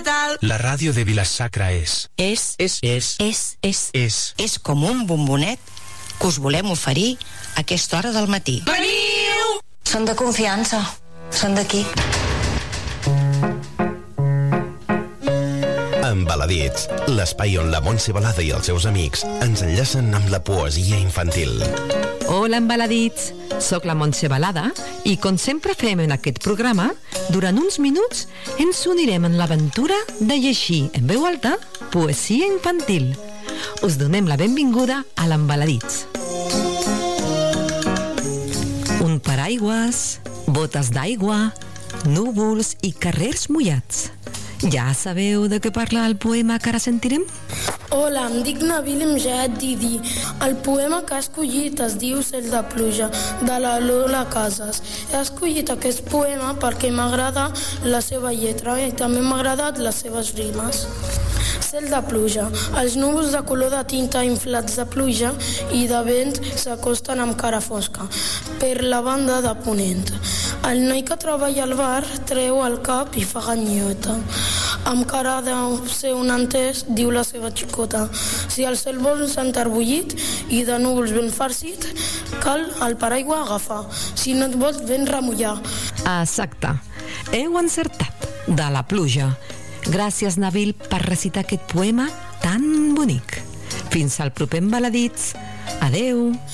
què tal? La ràdio de Vila-sacra és com un bombonet que us volem oferir a aquesta hora del matí. Veniu! Són de confiança, són d'aquí. Embaladits, l'espai on la Montse Balada i els seus amics ens enllacen amb la poesia infantil. Hola, embaladits! Soc la Montse Balada i, com sempre fem en aquest programa, durant uns minuts ens unirem en l'aventura de llegir en veu alta poesia infantil. Us donem la benvinguda a l'Embaladits. Un paraigües, botes d'aigua, núvols i carrers mullats. Ja sabeu de què parla el poema que ara sentirem? Hola, em dic Nabil Mjaed Didi. El poema que he escollit es diu Cel de pluja, de la Lola Casas. He escollit aquest poema perquè m'agrada la seva lletra i també m'ha agradat les seves rimes. Cel de pluja. Els núvols de color de tinta inflats de pluja i de vent s'acosten amb cara fosca per la banda de ponent. El noi que treballa al bar treu el cap i fa ganyota. Amb cara de ser un entès, diu la seva xicota. Si el cel vol s'ha enterbullit i de núvols ben farcit, cal el paraigua agafar. Si no et vols, ben remullar. Exacte. Heu encertat. De la pluja. Gràcies, Nabil, per recitar aquest poema tan bonic. Fins al proper Embaladits. Adeu.